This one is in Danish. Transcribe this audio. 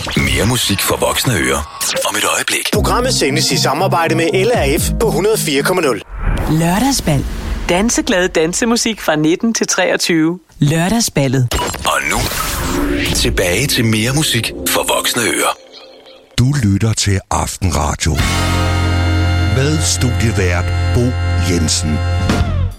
Mere musik for voksne ører. Om et øjeblik. Programmet sendes i samarbejde med LRF på 104,0. Lørdagsbal. Danseglad dansemusik fra 19 til 23. Lørdagsballet. Og nu, tilbage til mere musik for voksne ører. Du lytter til Aftenradio med studievært Bo Jensen.